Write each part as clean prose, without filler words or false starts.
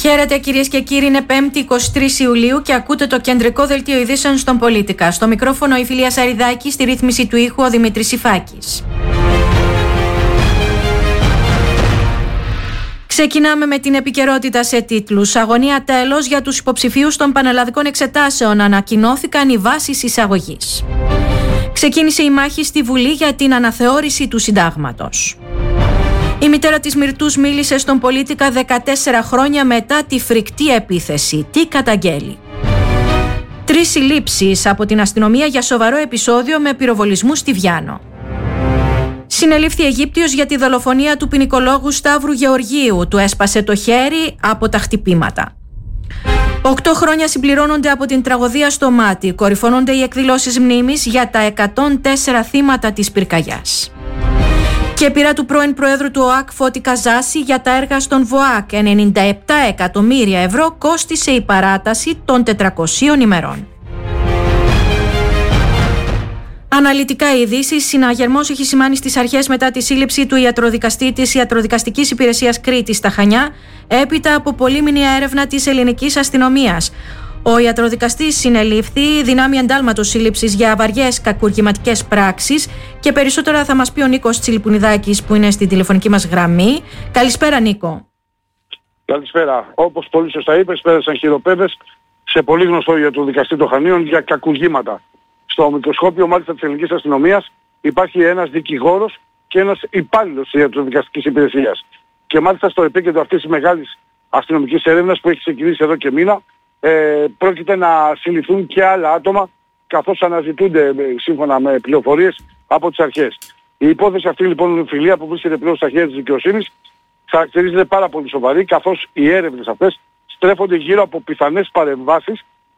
Χαίρετε κυρίες και κύριοι, είναι 5η 23 Ιουλίου και ακούτε το κεντρικό δελτίο ειδήσεων στον Πολίτικα. Στο μικρόφωνο η Φιλία Σαριδάκη, στη ρύθμιση του ήχου ο Δημήτρης Ιφάκης. Ξεκινάμε με την επικαιρότητα σε τίτλους. Αγωνία τέλος για τους υποψηφίους των πανελλαδικών εξετάσεων. Ανακοινώθηκαν οι βάσεις εισαγωγής. Ξεκίνησε η μάχη στη Βουλή για την αναθεώρηση του συντάγματος. Η μητέρα της Μυρτούς μίλησε στον Πολίτικα 14 χρόνια μετά τη φρικτή επίθεση. Τι καταγγέλει? 3 συλλήψεις από την αστυνομία για σοβαρό επεισόδιο με πυροβολισμού στη Βιάνο. Συνελήφθη Αιγύπτιος για τη δολοφονία του ποινικολόγου Σταύρου Γεωργίου. Του έσπασε το χέρι από τα χτυπήματα. 8 χρόνια συμπληρώνονται από την τραγωδία στο Μάτι. Κορυφώνονται οι εκδηλώσεις μνήμης για τα 104 θύματα της πυρκαγιάς. Και πειρά του πρώην Προέδρου του ΟΑΚ Φώτη Καζάση για τα έργα στον ΒΟΑΚ. 97 εκατομμύρια ευρώ κόστισε η παράταση των 400 ημερών. Αναλυτικά ειδήσεις. Συναγερμός έχει σημάνει στις αρχές μετά τη σύλληψη του ιατροδικαστή της Ιατροδικαστικής Υπηρεσίας Κρήτης στα Χανιά, έπειτα από πολύμηνη έρευνα της ελληνικής αστυνομίας. Ο ιατροδικαστής συνελήφθη δυνάμει εντάλματος σύλληψης για βαριές κακουργηματικές πράξεις και περισσότερα θα μας πει ο Νίκος Τσιλιπουνιδάκης που είναι στη τηλεφωνική μας γραμμή. Καλησπέρα, Νίκο. Καλησπέρα. Όπως πολύ σωστά είπες, πέρασαν χειροπέδες σε πολύ γνωστό ιατροδικαστή των Χανίων για κακουργήματα. Στο μικροσκόπιο μάλιστα της ελληνικής αστυνομίας υπάρχει ένας δικηγόρος και ένας υπάλληλος της ιατροδικαστικής υπηρεσίας. Και μάλιστα στο επίκεντρο αυτής της μεγάλης αστυνομικής έρευνας που έχει ξεκινήσει εδώ και μήνα, πρόκειται να συλληφθούν και άλλα άτομα καθώς αναζητούνται σύμφωνα με πληροφορίες από τις αρχές. Η υπόθεση αυτή λοιπόν, η Φιλία, που βρίσκεται πλέον στα χέρια της δικαιοσύνης, χαρακτηρίζεται πάρα πολύ σοβαρή, καθώς οι έρευνες αυτές στρέφονται γύρω από πιθανές παρεμβάσεις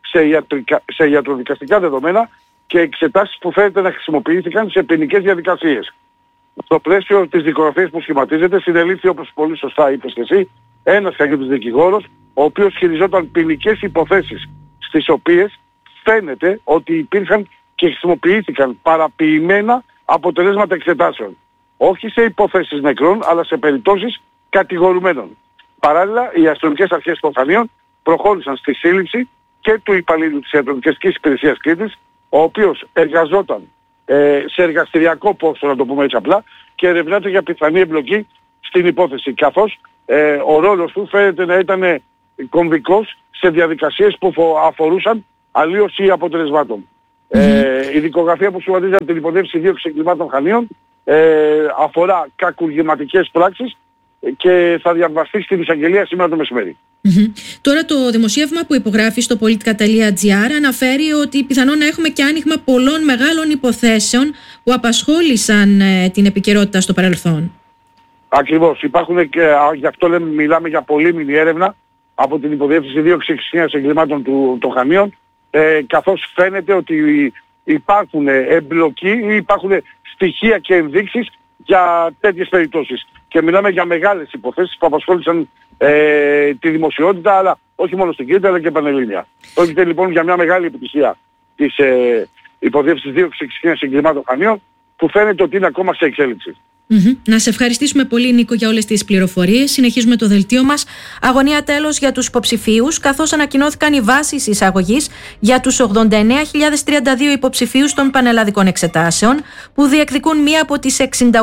σε ιατροδικαστικά δεδομένα και εξετάσεις που φαίνεται να χρησιμοποιήθηκαν σε ποινικές διαδικασίες. Στο πλαίσιο της δικογραφίας που σχηματίζεται, συνελήφθη, όπως πολύ σωστά είπες και εσύ, ένας κακός δικηγόρος, ο οποίος χειριζόταν ποινικές υποθέσεις, στις οποίες φαίνεται ότι υπήρχαν και χρησιμοποιήθηκαν παραποιημένα αποτελέσματα εξετάσεων. Όχι σε υποθέσεις νεκρών, αλλά σε περιπτώσεις κατηγορουμένων. Παράλληλα, οι αστυνομικές αρχές των Χανίων προχώρησαν στη σύλληψη και του υπαλλήλου της Ιατροδικαστικής Υπηρεσίας Κρήτης, ο οποίος εργαζόταν σε εργαστηριακό πόστο, να το πούμε έτσι απλά, και ερευνάται για πιθανή εμπλοκή στην υπόθεση. Καθώς ο ρόλος του φαίνεται να ήταν κομβικός σε διαδικασίες που αφορούσαν αλλίωση αποτελεσμάτων. Η δικογραφία που σχηματίζεται την υποδίευση 2 εγκλημάτων Χανίων αφορά κακουργηματικές πράξεις και θα διαβαστεί στην εισαγγελία σήμερα το μεσημέρι. Τώρα το δημοσίευμα που υπογράφει στο politica.gr αναφέρει ότι πιθανόν να έχουμε και άνοιγμα πολλών μεγάλων υποθέσεων που απασχόλησαν την επικαιρότητα στο παρελθόν. Ακριβώς. Υπάρχουν και γι' αυτό μιλάμε για πολύμηνη έρευνα από την υποδιεύθυνση 2 εγκλημάτων των Χανίων, καθώς φαίνεται ότι υπάρχουν εμπλοκή ή υπάρχουν στοιχεία και ενδείξεις για τέτοιες περιπτώσεις. Και μιλάμε για μεγάλες υποθέσεις που απασχόλησαν τη δημοσιότητα, αλλά όχι μόνο στην Κρήτη αλλά και πανελλήνια. Πρόκειται λοιπόν για μια μεγάλη επιτυχία της υποδιεύθυνσης 2 εγκλημάτων Χανίων, που φαίνεται ότι είναι ακόμα σε εξέλιξη. Να σε ευχαριστήσουμε πολύ, Νίκο, για όλες τις πληροφορίες. Συνεχίζουμε το δελτίο μας. Αγωνία τέλος για τους υποψηφίους, καθώς ανακοινώθηκαν οι βάσεις εισαγωγής για τους 89.032 υποψηφίους των πανελλαδικών εξετάσεων, που διεκδικούν μία από τις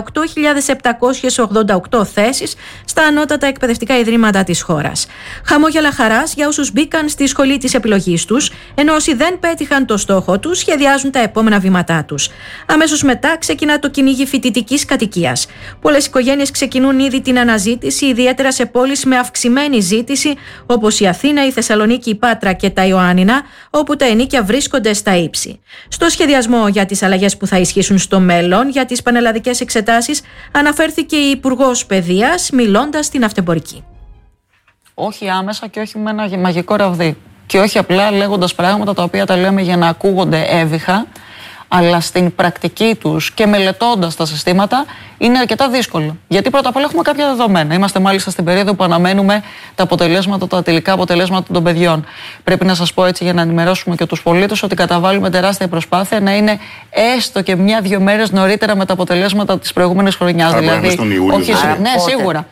68.788 θέσεις στα ανώτατα εκπαιδευτικά ιδρύματα της χώρας. Χαμόγελα χαράς για όσους μπήκαν στη σχολή της επιλογής τους, ενώ όσοι δεν πέτυχαν το στόχο τους σχεδιάζουν τα επόμενα βήματά τους. Αμέσως μετά ξεκινά το κυνήγι φοιτητικής κατοικίας. Πολλές οικογένειες ξεκινούν ήδη την αναζήτηση, ιδιαίτερα σε πόλεις με αυξημένη ζήτηση όπως η Αθήνα, η Θεσσαλονίκη, η Πάτρα και τα Ιωάννινα, όπου τα ενοίκια βρίσκονται στα ύψη. Στο σχεδιασμό για τις αλλαγές που θα ισχύσουν στο μέλλον για τις πανελλαδικές εξετάσεις αναφέρθηκε η Υπουργός Παιδείας, μιλώντας στην Αυτεμπορική. Όχι άμεσα και όχι με ένα μαγικό ραβδί. Και όχι απλά λέγοντας πράγματα τα οποία τα λέμε για να ακούγονται έβυχα, αλλά στην πρακτική τους και μελετώντας τα συστήματα είναι αρκετά δύσκολο. Γιατί πρώτα απ' όλα έχουμε κάποια δεδομένα. Είμαστε μάλιστα στην περίοδο που αναμένουμε τα τελικά αποτελέσματα των παιδιών. Πρέπει να σας πω έτσι για να ενημερώσουμε και τους πολίτες ότι καταβάλουμε τεράστια προσπάθεια να είναι έστω και 1-2 μέρες νωρίτερα με τα αποτελέσματα της προηγούμενης χρονιάς. Δηλαδή, στον Ιούλιο, όχι, ναι, σίγουρα.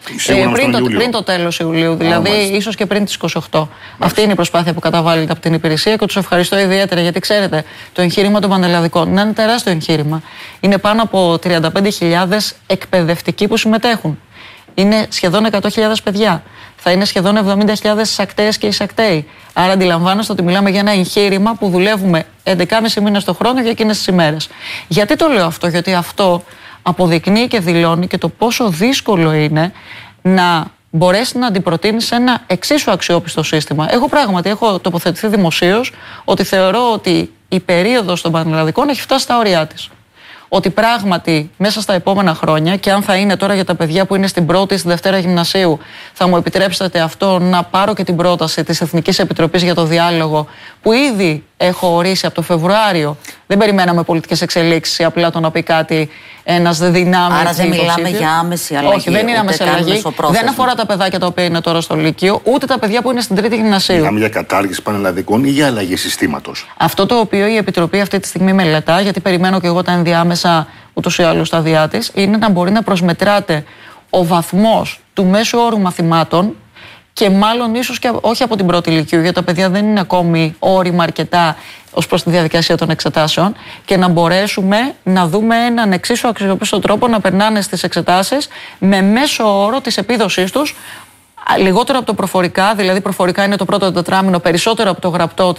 Πριν το τέλος Ιουλίου, δηλαδή ίσως και πριν τις 28. Αυτή είναι η προσπάθεια που καταβάλλεται από την υπηρεσία και τους ευχαριστώ ιδιαίτερα γιατί ξέρετε, το εγχείρημα των πανελλαδικών είναι ένα τεράστιο εγχείρημα. Είναι πάνω από 35.000 εκπαιδευτικοί που συμμετέχουν. Είναι σχεδόν 100.000 παιδιά. Θα είναι σχεδόν 70.000 εισακταίες και εισακταίοι. Άρα αντιλαμβάνεστε ότι μιλάμε για ένα εγχείρημα που δουλεύουμε 11,5 μήνες το χρόνο για εκείνες τις ημέρες. Γιατί το λέω αυτό? Γιατί αυτό αποδεικνύει και δηλώνει και το πόσο δύσκολο είναι να μπορέσει να αντιπροτείνει σε ένα εξίσου αξιόπιστο σύστημα. Εγώ πράγματι έχω τοποθετηθεί δημοσίως ότι θεωρώ ότι η περίοδος των πανελλαδικών έχει φτάσει στα όρια της. Ότι πράγματι μέσα στα επόμενα χρόνια, και αν θα είναι τώρα για τα παιδιά που είναι στην πρώτη ή στη δευτέρα γυμνασίου, θα μου επιτρέψετε αυτό να πάρω και την πρόταση της Εθνικής Επιτροπής για το Διάλογο, που ήδη έχω ορίσει από το Φεβρουάριο. Δεν περιμέναμε πολιτικές εξελίξεις ή απλά το να πει κάτι ένας δυνάμει. Άρα δεν μιλάμε για άμεση αλλαγή. Όχι, δεν είναι άμεση αλλαγή. Δεν αφορά τα παιδάκια τα οποία είναι τώρα στο Λύκειο, ούτε τα παιδιά που είναι στην τρίτη γυμνασίου. Μιλάμε για κατάργηση πανελλαδικών ή για αλλαγή συστήματος? Αυτό το οποίο η Επιτροπή αυτή τη στιγμή μελετά, γιατί περιμένω και εγώ τα ενδιάμεσα ούτως ή άλλως στάδια της, είναι να μπορεί να προσμετράται ο βαθμός του μέσου όρου μαθημάτων. Και μάλλον ίσως και όχι από την πρώτη ηλικίου, γιατί τα παιδιά δεν είναι ακόμη όρημα αρκετά ως προς τη διαδικασία των εξετάσεων, και να μπορέσουμε να δούμε έναν εξίσου αξιόπιστο τρόπο να περνάνε στις εξετάσεις με μέσο όρο της επίδοσής τους λιγότερο από το προφορικά, δηλαδή προφορικά είναι το πρώτο τετράμινο, περισσότερο από το γραπτό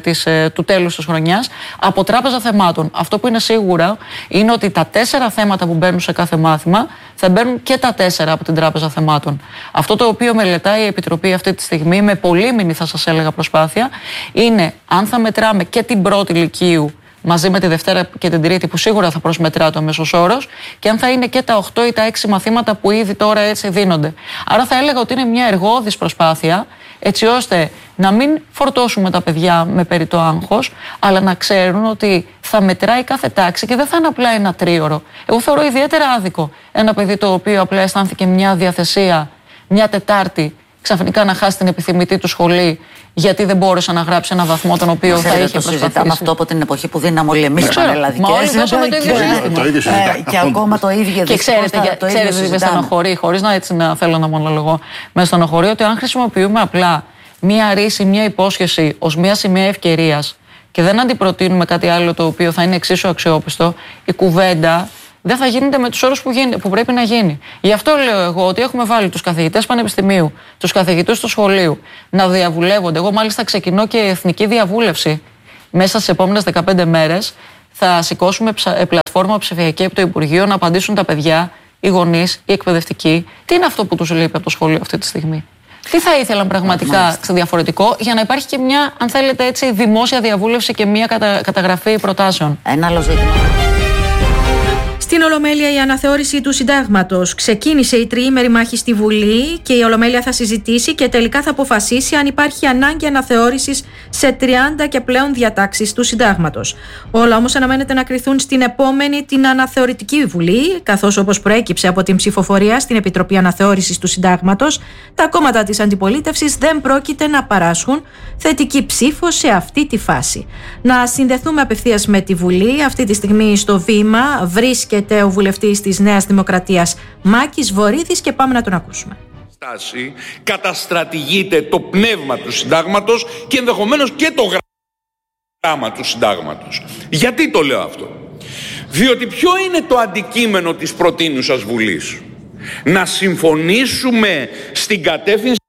του τέλους της χρονιάς, από τράπεζα θεμάτων. Αυτό που είναι σίγουρα είναι ότι τα 4 θέματα που μπαίνουν σε κάθε μάθημα θα μπαίνουν και τα 4 από την τράπεζα θεμάτων. Αυτό το οποίο μελετάει η Επιτροπή αυτή τη στιγμή, με πολύμηνη θα σας έλεγα προσπάθεια, είναι αν θα μετράμε και την πρώτη λυκείου μαζί με τη Δευτέρα και την Τρίτη, που σίγουρα θα προσμετρά το μέσος όρος, και αν θα είναι και τα 8 ή τα 6 μαθήματα που ήδη τώρα έτσι δίνονται. Άρα θα έλεγα ότι είναι μια εργώδης προσπάθεια, έτσι ώστε να μην φορτώσουμε τα παιδιά με περιττό άγχος, αλλά να ξέρουν ότι θα μετράει κάθε τάξη και δεν θα είναι απλά ένα τρίωρο. Εγώ θεωρώ ιδιαίτερα άδικο ένα παιδί το οποίο απλά αισθάνθηκε μια διαθεσία μια Τετάρτη ξαφνικά να χάσει την επιθυμητή του σχολή, γιατί δεν μπόρεσε να γράψει ένα βαθμό τον οποίο θα είχε προσπαθήσει. Το συζητάμε αυτό από την εποχή που δίναμε όλοι εμείς πανελλαδικές. Μα όλοι δώσαμε το ίδιο σύστημα. Και ακόμα το ίδιο. Και ξέρετε τι με στενοχωρεί, χωρίς να θέλω να μονολογώ, με στενοχωρεί ότι αν χρησιμοποιούμε απλά μία ρίση, μία υπόσχεση ως μία σημαία ευκαιρίας και δεν αντιπροτείνουμε κάτι άλλο το οποίο θα είναι εξίσου αξιόπιστο, η κουβέντα δεν θα γίνεται με τους όρους που πρέπει να γίνει. Γι' αυτό λέω εγώ ότι έχουμε βάλει τους καθηγητές πανεπιστημίου, τους καθηγητές του σχολείου να διαβουλεύονται. Εγώ μάλιστα ξεκινώ και εθνική διαβούλευση. Μέσα στις επόμενες 15 μέρες θα σηκώσουμε πλατφόρμα ψηφιακή από το Υπουργείο να απαντήσουν τα παιδιά, οι γονείς, οι εκπαιδευτικοί. Τι είναι αυτό που τους λείπει από το σχολείο αυτή τη στιγμή? Τι θα ήθελαν πραγματικά διαφορετικό, για να υπάρχει και μια, αν θέλετε έτσι, δημόσια διαβούλευση και μια καταγραφή προτάσεων. Ένα άλλο ζήτημα. Στην Ολομέλεια η αναθεώρηση του Συντάγματος. Ξεκίνησε η τριήμερη μάχη στη Βουλή και η Ολομέλεια θα συζητήσει και τελικά θα αποφασίσει αν υπάρχει ανάγκη αναθεώρησης σε 30 και πλέον διατάξεις του Συντάγματος. Όλα όμως αναμένεται να κριθούν στην επόμενη, την αναθεωρητική Βουλή, καθώς όπως προέκυψε από την ψηφοφορία στην Επιτροπή Αναθεώρησης του Συντάγματος, τα κόμματα της αντιπολίτευσης δεν πρόκειται να παράσχουν θετική ψήφο σε αυτή τη φάση. Να συνδεθούμε απευθείας με τη Βουλή. Αυτή τη στιγμή στο βήμα βρίσκεται ο βουλευτής της Νέας Δημοκρατίας Μάκης Βορίδης και πάμε να τον ακούσουμε. Καταστρατηγείται το πνεύμα του Συντάγματος και ενδεχομένως και το γράμμα του Συντάγματος. Γιατί το λέω αυτό? Διότι ποιο είναι το αντικείμενο της προτείνουσας Βουλής? Να συμφωνήσουμε στην κατεύθυνση